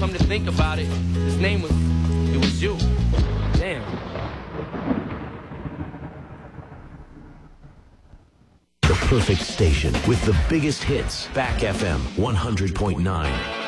come to think about it, his name was, it was you. Damn. The perfect station with the biggest hits. Back FM 100.9.